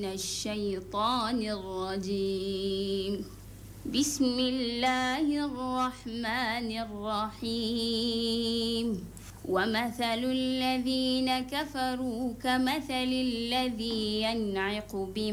الشيطان الرجيم. بسم الله الرحمن الرحيم. ومثل الذين كفروا كمثل الذي ينعق بما